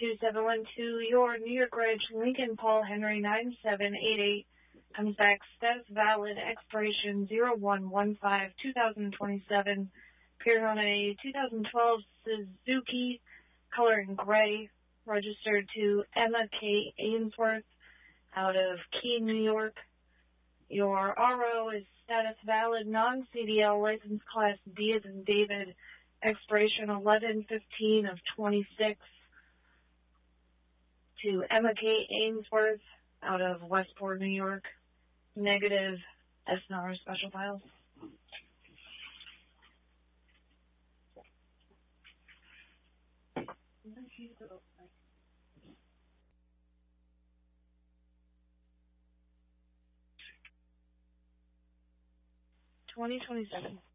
22712, your New York Ridge, Lincoln Paul Henry 9788, comes back status valid, expiration 0115, 2027, appearing on a 2012 Suzuki, color in gray, registered to Emma K. Ainsworth out of Keene, New York. Your RO is status valid, non-CDL, license class D as in David, expiration 11/15 of 26, to Emma K. Ainsworth out of Westport, New York. Negative SNR special files. $20.27.